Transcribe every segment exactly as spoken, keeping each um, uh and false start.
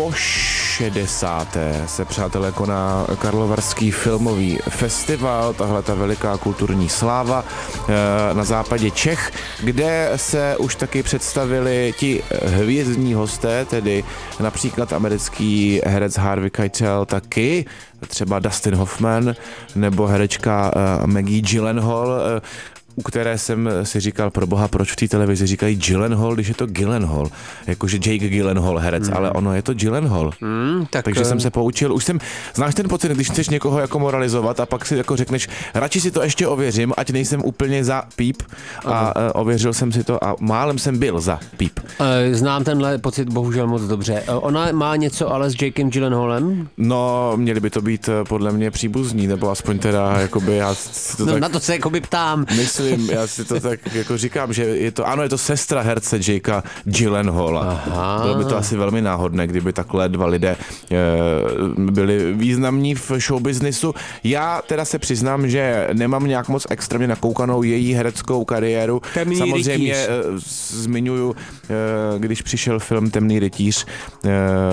po šedesáté se, přátelé, koná Karlovarský filmový festival, tahle ta veliká kulturní sláva na západě Čech, kde se už taky představili ti hvězdní hosté, tedy například americký herec Harvey Keitel, taky třeba Dustin Hoffman nebo herečka Maggie Gyllenhaal, u které jsem si říkal, pro boha, proč v té televizi říkají Gyllenhaal, když je to Gyllenhaal, jakože Jake Gyllenhaal herec, mm. ale ono je to Gyllenhaal. Mm, tak Takže jsem se poučil, už jsem, znáš ten pocit, když chceš někoho jako moralizovat a pak si jako řekneš, radši si to ještě ověřím, ať nejsem úplně za píp a uh, ověřil jsem si to a málem jsem byl za píp. Znám tenhle pocit bohužel moc dobře. Ona má něco ale s Jakem Gyllenhaalem? No, měli by to být podle mě příbuzní, nebo aspoň teda, jakoby já si to no, tak... na to se jakoby ptám. Myslím, já si to tak jako říkám, že je to, ano, je to sestra herce Jakea Gyllenhaala. Bylo by to asi velmi náhodné, kdyby takhle dva lidé e, byli významní v showbiznisu. Já teda se přiznám, že nemám nějak moc extrémně nakoukanou její hereckou kariéru. Temný Samozřejmě rytíř. e, zmiňuju, e, když přišel film Temný rytíř e,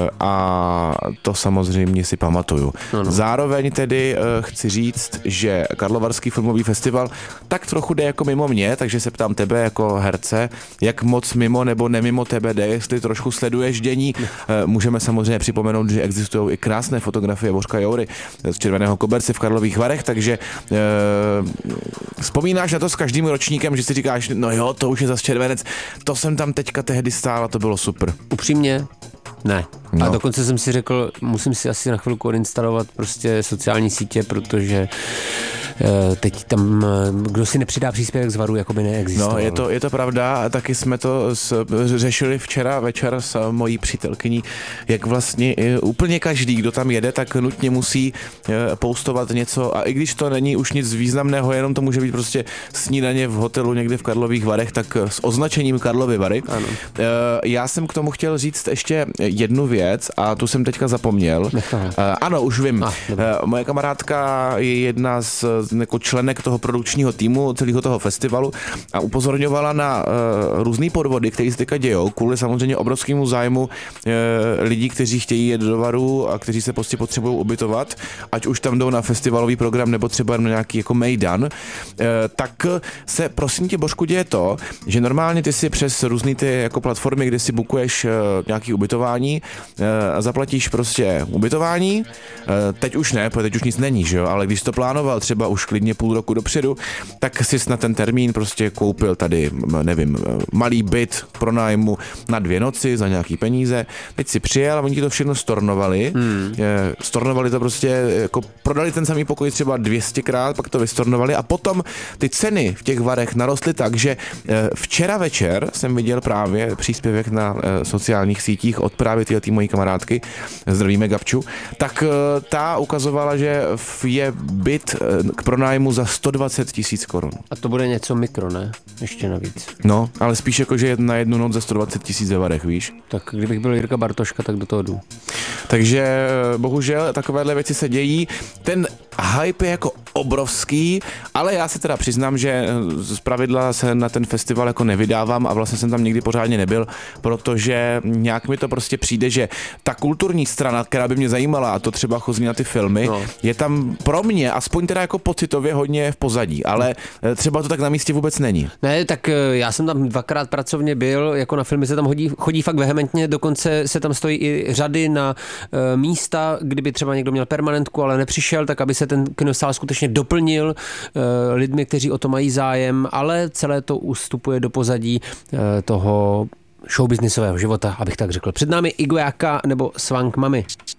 a to samozřejmě si pamatuju. No, no. Zároveň tedy e, chci říct, že Karlovarský filmový festival tak trochu jde jako mimo mě, takže se ptám tebe jako herce, jak moc mimo nebo nemimo tebe jde, jestli trošku sleduješ dění. Můžeme samozřejmě připomenout, že existují i krásné fotografie Bořka Joury z Červeného koberce v Karlových Varech, takže eh, vzpomínáš na to s každým ročníkem, že si říkáš, no jo, to už je zas červenec, to jsem tam teďka tehdy stál a to bylo super. Upřímně? Ne. No. A dokonce jsem si řekl, musím si asi na chvilku odinstalovat prostě sociální sítě, protože teď tam, kdo si nepřidá příspěvek z Varu, jako by neexistoval. No, je to, je to pravda a taky jsme to s, řešili včera večer s mojí přítelkyní, jak vlastně úplně každý, kdo tam jede, tak nutně musí postovat něco a i když to není už nic významného, jenom to může být prostě snídaně v hotelu někde v Karlových Varech, tak s označením Karlovy Vary. Ano. Já jsem k tomu chtěl říct ještě jednu věc a tu jsem teďka zapomněl. Nechám. Ano, už vím. Ah, Moje kamarádka je jedna z jako členek toho produkčního týmu celého toho festivalu a upozorňovala na uh, různý podvody, které se teďka dějou, kvůli samozřejmě obrovskému zájmu uh, lidí, kteří chtějí jet do Varu a kteří se prostě potřebují ubytovat, ať už tam jdou na festivalový program nebo třeba na nějaký jako mejdan, uh, tak se prosím tě, Božku, děje to, že normálně ty si přes různý ty jako platformy, kde si bookuješ uh, nějaký ubytování uh, a zaplatíš prostě ubytování, uh, teď už ne, protože teď už nic není, že jo, ale když to plánoval třeba už klidně půl roku dopředu, tak si na ten termín prostě koupil tady, nevím, malý byt pro nájmu na dvě noci za nějaký peníze. Teď si přijel a oni ti to všechno stornovali. Hmm. Stornovali to prostě, jako prodali ten samý pokoj třeba dvě stě krát, pak to vystornovali a potom ty ceny v těch Varech narostly tak, že včera večer jsem viděl právě příspěvek na sociálních sítích od právě této mojí kamarádky, zdravíme Gabču, tak ta ukazovala, že je byt k pronájmu za sto dvacet tisíc korun. A to bude něco mikro, ne? Ještě navíc. No, ale spíš jako, že na jednu noc za sto dvacet tisíc ve Varech, víš? Tak kdybych byl Jirka Bartoška, tak do toho jdu. Takže bohužel takovéhle věci se dějí. Ten hype je jako obrovský, ale já se teda přiznám, že zpravidla se na ten festival jako nevydávám a vlastně jsem tam nikdy pořádně nebyl, protože nějak mi to prostě přijde, že ta kulturní strana, která by mě zajímala, a to třeba chozí na ty filmy, no. je tam pro mě, aspoň teda jako pocitově hodně v pozadí, ale třeba to tak na místě vůbec není. Ne, tak já jsem tam dvakrát pracovně byl, jako na filmy se tam hodí, chodí fakt vehementně, dokonce se tam stojí i řady na uh, místa, kdyby třeba někdo měl permanentku, ale nepřišel, tak aby se ten kinosál skutečně doplnil uh, lidmi, kteří o to mají zájem, ale celé to ustupuje do pozadí uh, toho showbiznisového života, abych tak řekl. Před námi Igo Jaka nebo Swank Mami.